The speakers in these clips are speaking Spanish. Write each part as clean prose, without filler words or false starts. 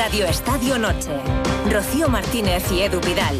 Radio Estadio Noche. Rocío Martínez y Edu Vidal.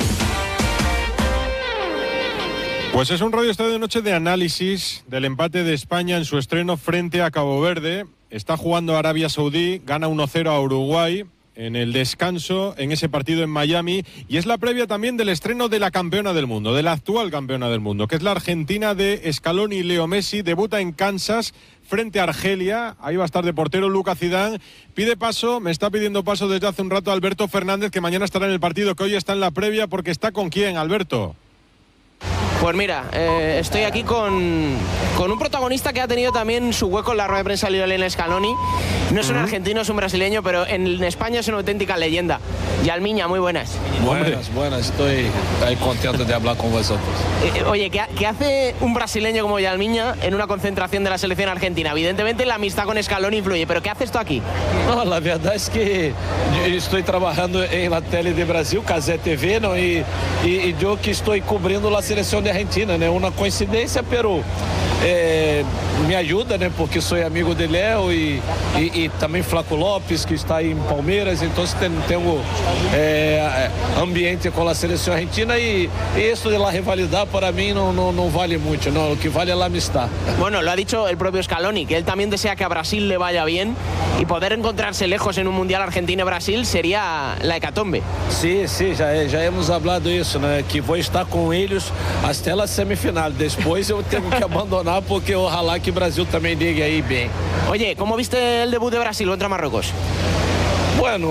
Pues es un Radio Estadio Noche de análisis del empate de España en su estreno frente a Cabo Verde. Está jugando Arabia Saudí, gana 1-0 a Uruguay en el descanso en ese partido en Miami, y es la previa también del estreno de la campeona del mundo, de la actual campeona del mundo, que es la Argentina de Scaloni y Leo Messi. Debuta en Kansas frente a Argelia. Ahí va a estar de portero Luka Zidane. Pide paso, me está pidiendo paso desde hace un rato Alberto Fernández, que mañana estará en el partido, que hoy está en la previa, porque está con quién, Alberto. Pues mira, estoy aquí con un protagonista que ha tenido también su hueco en la rueda de prensa, Lionel Scaloni. No es un argentino, es un brasileño, pero en España es una auténtica leyenda. Yalmiña, muy buenas. Buenas, estoy ahí contento de hablar con vosotros. Oye, ¿qué hace un brasileño como Yalmiña en una concentración de la selección argentina? Evidentemente la amistad con Scaloni influye, pero ¿qué hace esto aquí? No, la verdad es que estoy trabajando en la tele de Brasil, Cazé TV, ¿no? y yo que estoy cubriendo la selección de Argentina, ¿no? Una coincidencia, pero me ayuda, ¿no? Porque soy amigo de Leo y también Flaco López, que está ahí en Palmeiras, entonces tengo ambiente con la selección argentina, y esto de la rivalidad para mí no vale mucho, ¿no? Lo que vale es la amistad. Bueno, lo ha dicho el propio Scaloni, que él también desea que a Brasil le vaya bien, y poder encontrarse lejos en un Mundial Argentina-Brasil sería la hecatombe. Sí, ya hemos hablado eso, ¿no? Que voy a estar con ellos hasta la semifinal. Después yo tengo que abandonar, porque ojalá que Brasil también llegue ahí bien. Oye, ¿cómo viste el debut de Brasil contra Marruecos? Bueno,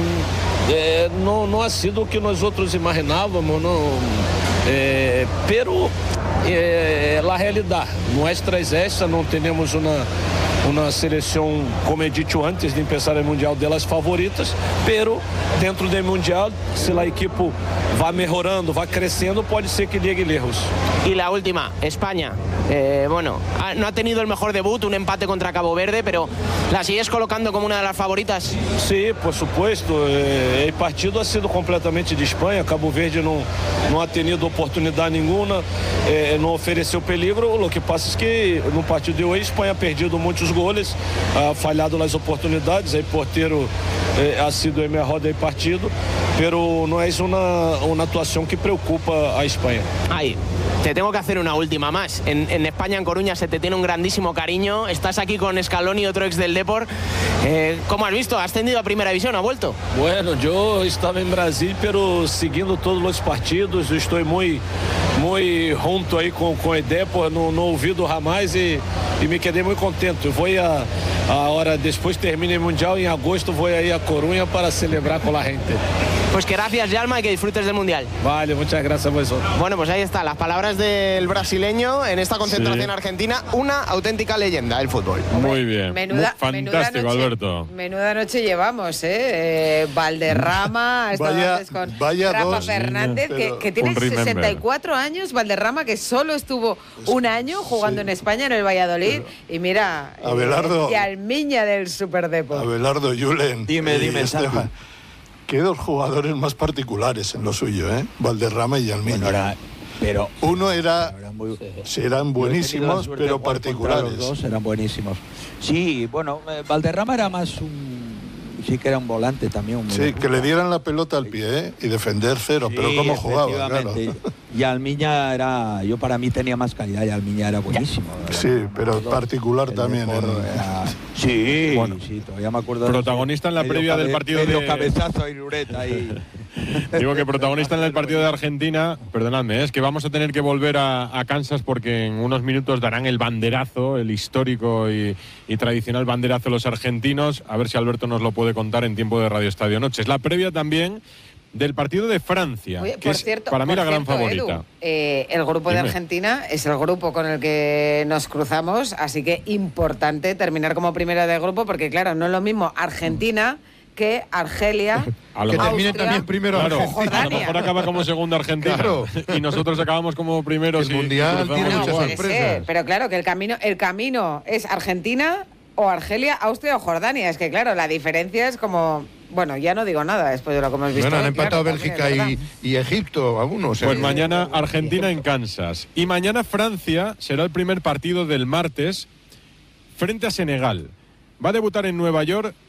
no ha sido lo que nosotros imaginábamos, ¿no? Pero la realidad nuestra es esa, no tenemos una selección, como he dicho antes de empezar el Mundial, de las favoritas, pero dentro del Mundial, si la equipo va mejorando, va creciendo, puede ser que llegue lejos. Y la última, España. Bueno, no ha tenido el mejor debut, un empate contra Cabo Verde, pero ¿la sigues colocando como una de las favoritas? Sí, por supuesto. El partido ha sido completamente de España. Cabo Verde no ha tenido oportunidad ninguna, no ofreceu peligro. Lo que pasa es que no partido de hoy España ha perdido muchos goles, ha fallado las oportunidades. El portero ha sido el mejor del partido, pero no es una actuación que preocupa a España. Ahí. Te tengo que hacer una última más. En España, en Coruña, se te tiene un grandísimo cariño. Estás aquí con Scaloni, otro ex del Depor. ¿Cómo has visto? ¿Has ascendido a Primera División? ¿Ha vuelto? Bueno, yo estaba en Brasil, pero siguiendo todos los partidos. Estoy muy junto ahí con el Depor, no olvido jamás, y me quedé muy contento. Voy ahora, después termine el Mundial, en agosto voy a ir a Coruña para celebrar con la gente. Pues que gracias, Yalma, y que disfrutes del Mundial. Vale, muchas gracias a vosotros. Bueno, pues ahí está, las palabras del brasileño en esta concentración argentina, una auténtica leyenda del fútbol. Muy bien, fantástico, Alberto. Menuda noche llevamos, Valderrama, con Rafa Fernández, que tiene 64 años, Valderrama, que solo estuvo un año jugando en España, en el Valladolid, y mira, Abelardo, Yalmiña del Superdepo. Abelardo, Julen. Dime, Esteban. Qué dos jugadores más particulares en lo suyo, Valderrama y Yalmiña. Pero uno eran buenísimos, pero particulares. Los dos eran buenísimos. Sí, bueno, Valderrama era más sí que era un volante también. Sí, que le dieran la pelota al pie, y defender cero, pero cómo jugaba, claro. Y Almiña para mí tenía más calidad, y Almiña era buenísimo. Sí, pero particular también. Sí, bueno, sí, todavía me acuerdo. Protagonista en la previa del partido de cabezazo y Lureta ahí. Digo que protagonista en el partido de Argentina, perdonadme, es que vamos a tener que volver a Kansas, porque en unos minutos darán el banderazo, el histórico y tradicional banderazo los argentinos. A ver si Alberto nos lo puede contar en tiempo de Radio Estadio Noche. Es la previa también del partido de Francia, que es para mí la gran favorita. Edu, el grupo de Argentina es el grupo con el que nos cruzamos, así que importante terminar como primera de grupo, porque claro, no es lo mismo Argentina que Argelia, que termine también primero, claro, a lo mejor acaba como segunda Argentina, claro, y nosotros acabamos como primeros. El Mundial tiene muchas sorpresas. Pero claro, que el camino es Argentina o Argelia, Austria o Jordania. Es que claro, la diferencia es como... Bueno, ya no digo nada después de lo que hemos visto. Bueno, han empatado Bélgica y Egipto, algunos. Pues mañana Argentina en Kansas. Y mañana Francia será el primer partido del martes frente a Senegal. Va a debutar en Nueva York